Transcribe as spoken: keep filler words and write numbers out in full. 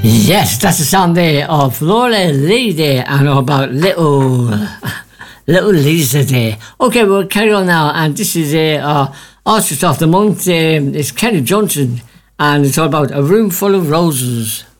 Yes, that's the sound there of Laura Lee there, and all about little little Lisa there. Okay, we'll carry on now, and this is uh, our artist of the month. Um, it's Kenny Johnson, and it's all about A Room Full of Roses.